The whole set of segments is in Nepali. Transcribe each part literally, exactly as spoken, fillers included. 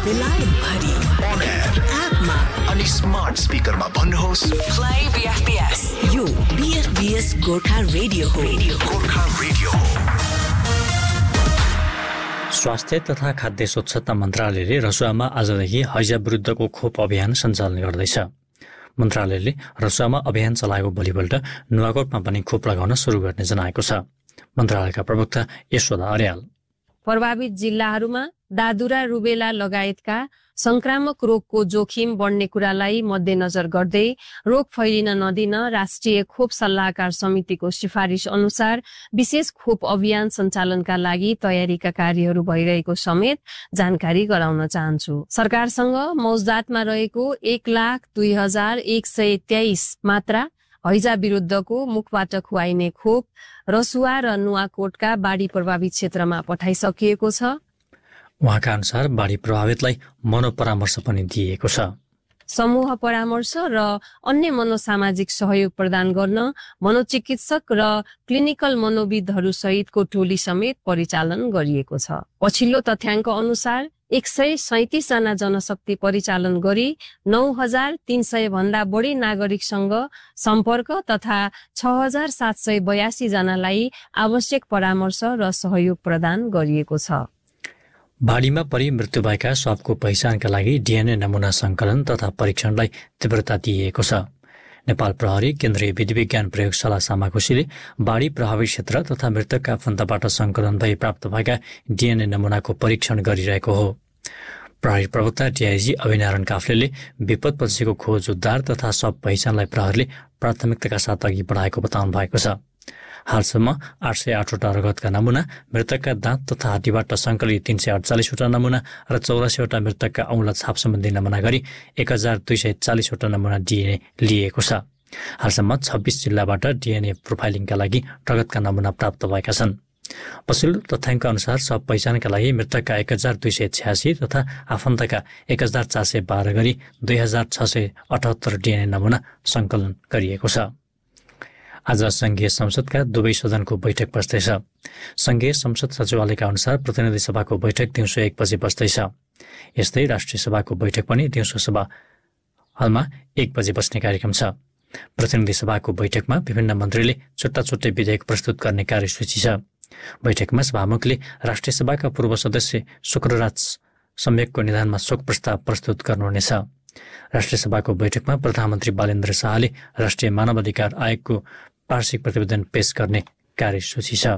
बेलायत भरि on air एपमा अनि स्मार्ट स्पिकरमा भन्नुहोस् play B F B S यो B F B S Gorkha radio हो गोर्खा रेडियो स्वास्थ्य तथा खाद्य स्वच्छता मन्त्रालयले रसुवामा आजदेखि हैजा विरुद्धको खोप अभियान सञ्चालन गर्दैछ। मन्त्रालयले रसुवामा अभियान चलाएको भोलिपल्ट नुवाकोटमा पनि खोप लगाउन सुरु गर्ने जनाएको छ। मन्त्रालयका प्रवक्ता यशोदा अर्याल प्रभावित जिल्लाहरूमा दादुरा रुबेला लगायतका संक्रामक रोगको जोखिम बढ्ने कुरालाई मध्यनजर गर्दै रोग फैलिन नदिन राष्ट्रिय खोप सल्लाहकार समितिको सिफारिस अनुसार विशेष खोप अभियान सञ्चालनका लागि तयारीका कार्यहरू भइरहेको समेत जानकारी गराउन चाहन्छु। सरकारसँग मौजदातमा रहेको एक लाख दुई हजार एक सय तेइस मात्रा हैजा विरुद्धको मुखबाट खुवाइने खोप रसुवा र नुवाकोटका बाढी प्रभावित क्षेत्रमा पठाइसकिएको छ। उहाँका अनुसार बाढी प्रभावितलाई मनोपरामर्श पनि दिइएको छ। समूह परामर्श र अन्य मनोसामाजिक सहयोग प्रदान गर्न मनोचिकित्सक र क्लिनिकल मनोविदहरू सहितको टोली समेत परिचालन गरिएको छ। पछिल्लो तथ्याङ्क अनुसार एक सय सैतिस जना जनशक्ति परिचालन गरी नौ हजार तीन सय भन्दा बढी नागरिकसँग सम्पर्क तथा छ हजार सात सय बयासी जनालाई आवश्यक परामर्श र सहयोग प्रदान गरिएको छ। बाढीमा परि मृत्यु भएका शवको पहिचानका लागि डीएनए नमुना संकलन तथा परीक्षणलाई तीव्रता दिइएको छ। नेपाल प्रहरी केन्द्रीय विधि विज्ञान प्रयोगशाला सामाकोशीले बाढी प्रभावित क्षेत्र तथा मृतकका आफन्तबाट संकलन भई प्राप्त भएका डीएनए नमुनाको परीक्षण गरिरहेको हो। प्रहरी प्रवक्ता डीआईजी अभिनारायण काफ्लेले विपदपछिको खोज उद्धार तथा शव पहिचानलाई प्रहरीले प्राथमिकताका साथ अघि बढाएको बताउनु भएको छ। हालसम्म आठ सय आठवटा रगतका नमुना, मृतकका दाँत तथा हात्तीबाट संकलित तीन सय अडचालिसवटा नमुना र चौरासीवटा मृतकका औँला छाप सम्बन्धी नमुना गरी एक हजार दुई सय चालिसवटा नमुना डीएनए लिएको छ। हालसम्म छब्बीस जिल्लाबाट डीएनए प्रोफाइलिङका लागि रगतका नमुना प्राप्त भएका छन्। पछिल्लो तथ्याङ्क अनुसार शव पहिचानका लागि मृतकका एक हजार दुई सय छ्यासी तथा आफन्तका एक हजार चार सय बाह्र गरी दुई हजार छ सय अठहत्तर डीएनए नमुना संकलन गरिएको छ। आज संघीय संसदका दुवै सदनको बैठक बस्दैछ। संघीय संसद सचिवालयका अनुसार प्रतिनिधि सभाको बैठक दिउँसो एक बजे बस्दैछ। यस्तै राष्ट्रिय सभाको बैठक पनि दिउँसो सभा हलमा एक बजे बस्ने कार्यक्रम छ। प्रतिनिधि सभाको बैठकमा विभिन्न मन्त्रीले छुट्टा छुट्टै विधेयक प्रस्तुत गर्ने कार्यसूची छ। बैठकमा सभामुखले राष्ट्रिय सभाका पूर्व सदस्य शुक्रराज सम्यकको निधनमा शोक प्रस्ताव प्रस्तुत गर्नुहुनेछ। राष्ट्रिय सभाको बैठकमा प्रधानमन्त्री बालेन्द्र शाहले राष्ट्रिय मानव अधिकार आयोगको वार्षिक प्रतिवेदन पेश गर्ने कार्यसूची छ।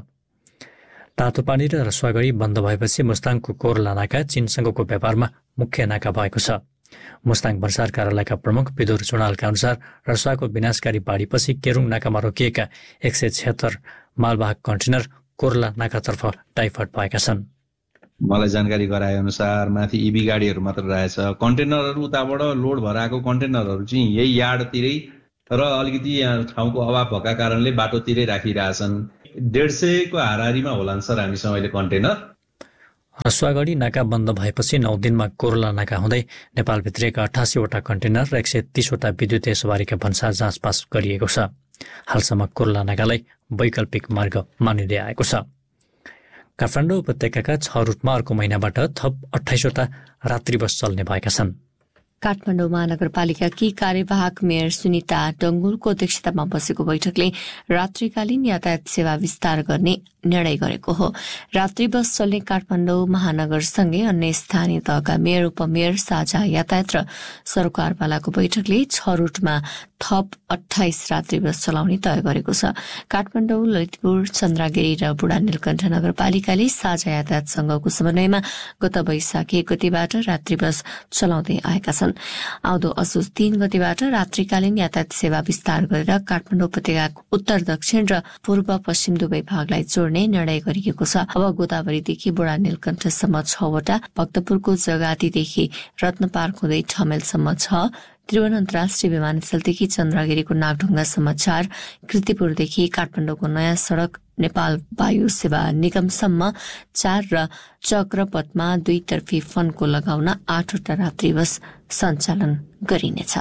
तातोपानी र रसुवागढी बन्द भएपछि मुस्ताङको कोरला नाका चीनसँगको व्यापारमा मुख्य नाका भएको छ। मुस्ताङ भन्सार कार्यालयका प्रमुख विदुर चुडालका अनुसार रसुवाको विनाशकारी बाढीपछि केरुङ नाकामा रोकिएका एक सय छिहत्तर मालवाहक कन्टेनर कोरला नाकातर्फ डाइभर्ट भएका छन्। मलाई जानकारी गराए अनुसार माथि इबी गाडीहरू मात्र रहेछ। कन्टेनरहरू उताबाट लोड भएर आएको कन्टेनरहरू चाहिँ यही यार्डतिरै र अलिकति यहाँ ठाउँको अभाव भएका कारणले बाटोतिरै राखिरहेछन्। डेढ सयको हाराहारीमा होलान् सर हामीसँग अहिले कन्टेनर। रसुवागढी नाका बन्द भएपछि नौ दिनमा कोरला नाका हुँदै नेपालभित्रिएका अठासीवटा कन्टेनर र एक सय तीसवटा विद्युतीय सवारीका भन्सार जाँचपास गरिएको छ। हालसम्म कोरला नाकालाई वैकल्पिक मार्ग मानिँदै आएको छ। काठमाडौँ उपत्यकाका छ रुटमा अर्को महिनाबाट थप अठाइसवटा रात्रि बस चल्ने भएका छन्। काठमाडौँ महानगरपालिकाकी कार्यवाहक मेयर सुनिता डंगुलको अध्यक्षतामा बसेको बैठकले रात्रिकालीन यातायात सेवा विस्तार गर्ने निर्णय गरेको हो। रात्रि बस चल्ने काठमाडौँ महानगरसँगै अन्य स्थानीय तहका मेयर उपमेयर साझा यातायात र सरकारवालाको बैठकले छ रुटमा थप अठाइस रात्रि बस चलाउने तय गरेको छ। काठमाडौँ, ललितपुर, चन्द्रगिरी र बुढा नीलकण्ठ नगरपालिकाले साझा यातायात संघको समन्वयमा गत वैशाख एक गतिबाट रात्रि बस चलाउँदै आएका छन्। आउँदो असोज तीन गतिबाट रात्रिकालीन यातायात सेवा विस्तार गरेर काठमाडौँ उपत्यकाको उत्तर, दक्षिण र पूर्व पश्चिम दुवै भागलाई जोड्ने निर्णय गरिएको छ। अब गोदावरीदेखि बुढा नीलकण्ठसम्म छवटा, भक्तपुरको जगातीदेखि रत्न पार्क हुँदै ठमेलसम्म छ, त्रिभुवन अन्तर्राष्ट्रिय विमानस्थलदेखि चन्द्रगिरीको नागढुङ्गासम्म चार, कृतिपुरदेखि काठमाडौँको नयाँ सड़क नेपाल वायु सेवा निगमसम्म चार र चक्रपथमा दुईतर्फी फन्को लगाउन आठवटा रात्रि बस सञ्चालन गरिनेछ।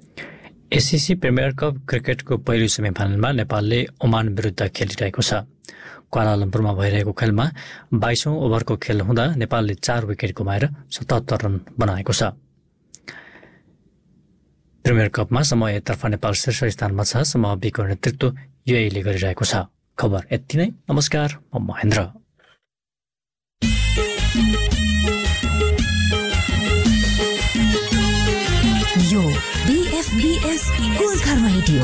एसिसी प्रिमियर कप क्रिकेटको पहिलो सेमिफाइनलमा नेपालले ओमान विरुद्ध खेलिरहेको छ। क्वालालम्पुरमा भइरहेको खेलमा बाइसौँ ओभरको खेल हुँदा नेपालले चार विकेट गुमाएर सतहत्तर रन बनाएको छ। प्रिमियर कपमा समूह एतर्फ नेपाल शीर्ष स्थानमा छ। समूह बीको नेतृत्व युएईले गरिरहेको छ। खबर यति नै। नमस्कार, म महेन्द्र। यो बीएफबीएस गोर्खा रेडियो